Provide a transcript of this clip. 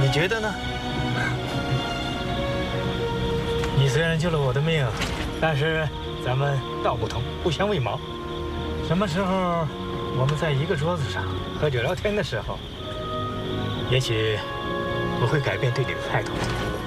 你觉得呢？你虽然救了我的命，但是咱们道不同，不相为谋。什么时候我们在一个桌子上喝酒聊天的时候，也许我会改变对你的态度。